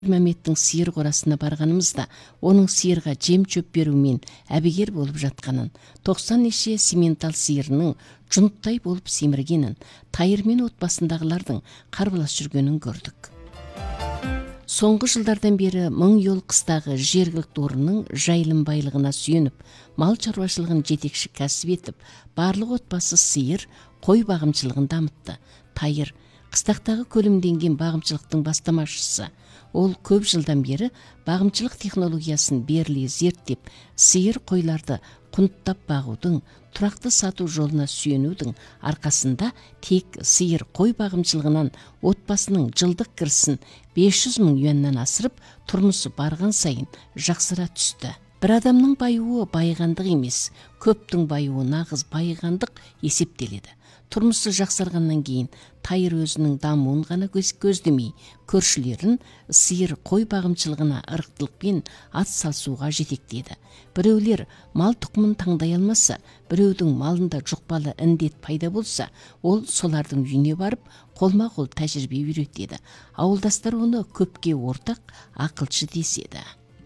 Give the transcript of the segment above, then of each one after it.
Мәметтің сиыр қорасына барғанымызда, оның сиырға жем чөп берумен әбігер болып жатқанын, 90 неше симментал сиырының жұнттай болып семіргенін, Тайыр мен отбасындағылардың қарбалас жүргенін көрдік. Соңғы жылдардан бері мың ел қыстағы жергілікті орынның жайылым байлығына сүйеніп, мал шаруашылығын жетекші кәсіп етіп, барлық отбасы сиыр, қой бағымшылығын дамытты. Тайыр қыстақтағы көлемденген бағымшылықтың бастамашысы. Ол көп жылдан бері бағымшылық технологиясын беріле зерттеп, сиыр қойларды құнттап бағудың, тұрақты сату жолына сүйенудің арқасында тек сиыр қой бағымшылығынан отбасының жылдық кірісін 500 мың юаннан асырып, тұрмысы барған сайын жақсыра түсті. Бір адамның байуы байығандық емес, көптің байуы нағыз байығандық есептеледі. Тұрмысы жақсарғаннан кейін Тайыр өзінің дамуын ғана көздемей, көршілерін сиыр қой бағымшылығына ырықтылықпен ат салсуға жетектеді. Біреулер мал тұқымын таңдай алмаса, біреудің малында жұқпалы індет пайда болса, ол солардың үйіне барып, қолма-қол тәжірибе үйретеді. Ауылдастар оны көпке ортақ ақылшы деседі.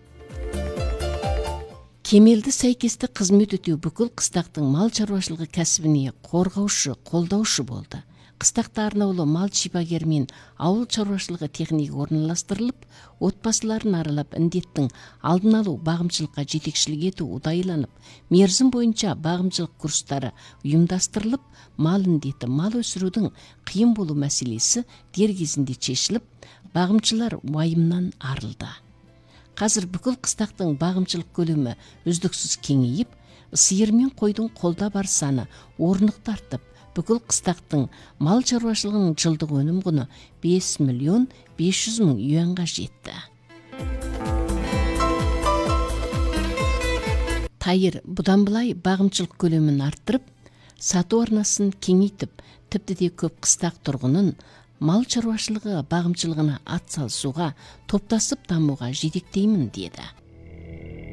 Кемелді сәйкесті қызмет өтеу бүкіл қыстақтың мал шаруашылығы кәсібіне қорғаушы, қолдаушы болды. Қыстақта арнаулы мал шипагері мен ауыл шаруашылығы техника орналастырылып, отбасыларын аралап індеттің алдын алу бағымшылыққа жетекшілік ету ұдайыланып, мерзім бойынша бағымшылық курстары ұйымдастырылып, мал індеті, мал өсірудің қиын болу мәселесі дер кезінде шешіліп, бағымшылар уайымнан арылды. Қазір бүкіл қыстақтың бағымшылық көлемі үздіксіз кеңейіп, сиыр мен қойдың қолда бар саны орнықты артып, бүкіл қыстақтың мал шаруашылығының жылдық өнім құны 5 миллион 500 мың юанға жетті. Тайыр бұдан былай бағымшылық көлемін арттырып, сату арнасын кеңейтіп, тіпті де көп қыстақ тұрғынын мал шаруашылығы бағымшылығына ат салысуға, топтасып дамуға жетектеймін деді.